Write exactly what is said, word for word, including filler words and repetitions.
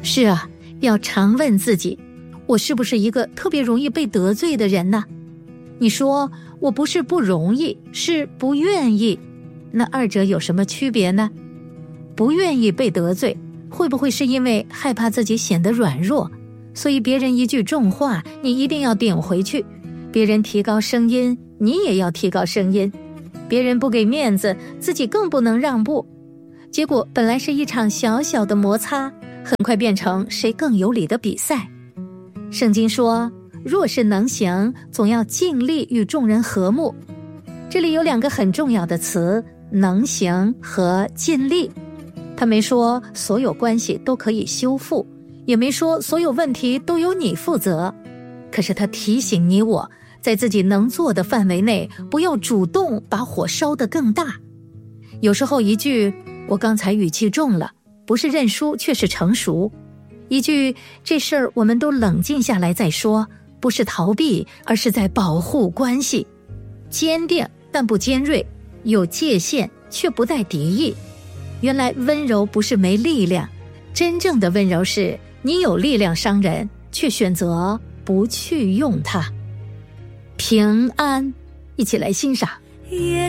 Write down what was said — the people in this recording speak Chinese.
是啊，要常问自己，我是不是一个特别容易被得罪的人呢？你说我不是不容易，是不愿意，那二者有什么区别呢？不愿意被得罪，会不会是因为害怕自己显得软弱，所以别人一句重话你一定要顶回去，别人提高声音你也要提高声音，别人不给面子自己更不能让步，结果本来是一场小小的摩擦，很快变成谁更有理的比赛。圣经说，若是能行，总要尽力与众人和睦。这里有两个很重要的词，能行和尽力。他没说所有关系都可以修复，也没说所有问题都由你负责，可是他提醒你我，在自己能做的范围内，不要主动把火烧得更大。有时候一句我刚才语气重了，不是认输，却是成熟。一句这事儿我们都冷静下来再说，不是逃避，而是在保护关系。坚定但不尖锐，有界限却不带敌意。原来温柔不是没力量，真正的温柔是你有力量伤人，却选择不去用它。平安，一起来欣赏。